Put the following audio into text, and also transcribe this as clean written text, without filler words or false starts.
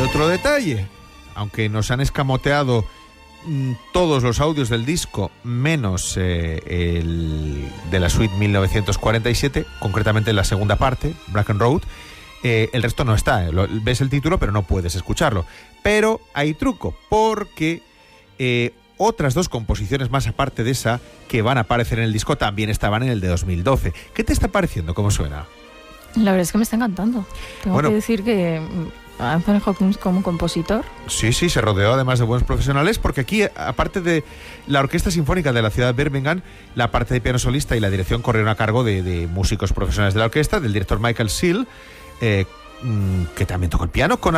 otro detalle. Aunque nos han escamoteado todos los audios del disco, menos el de la suite 1947, concretamente la segunda parte, Black and Road, el resto no está. Ves el título, pero no puedes escucharlo. Pero hay truco, porque otras dos composiciones más aparte de esa que van a aparecer en el disco también estaban en el de 2012. ¿Qué te está pareciendo? ¿Cómo suena? La verdad es que me está encantando. Tengo que decir que Anthony Hopkins como compositor. Sí, se rodeó además de buenos profesionales, porque aquí, aparte de la Orquesta Sinfónica de la ciudad de Birmingham, la parte de piano solista y la dirección corrieron a cargo de músicos profesionales de la orquesta, del director Michael Seal, que también tocó el piano, con